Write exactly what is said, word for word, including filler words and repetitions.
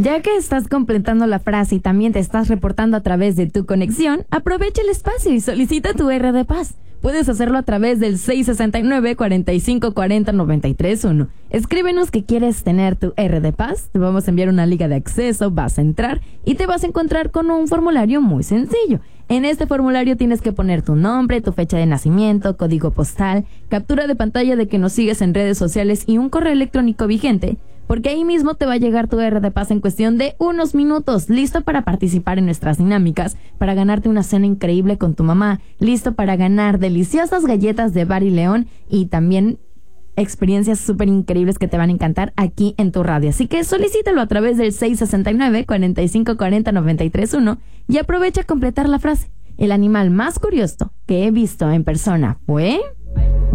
Ya que estás completando la frase y también te estás reportando a través de tu conexión, aprovecha el espacio y solicita tu R de Paz. Puedes hacerlo a través del seis sesenta y nueve, cuarenta y cinco cuarenta, noventa y tres uno. Escríbenos que quieres tener tu R de Paz, te vamos a enviar una liga de acceso, vas a entrar y te vas a encontrar con un formulario muy sencillo. En este formulario tienes que poner tu nombre, tu fecha de nacimiento, código postal, captura de pantalla de que nos sigues en redes sociales y un correo electrónico vigente, porque ahí mismo te va a llegar tu R de Paz en cuestión de unos minutos, listo para participar en nuestras dinámicas, para ganarte una cena increíble con tu mamá, listo para ganar deliciosas galletas de Bar y León y también experiencias súper increíbles que te van a encantar aquí en tu radio. Así que solicítalo a través del seis sesenta y nueve, cuarenta y cinco cuarenta, noventa y tres uno y aprovecha a completar la frase. El animal más curioso que he visto en persona fue...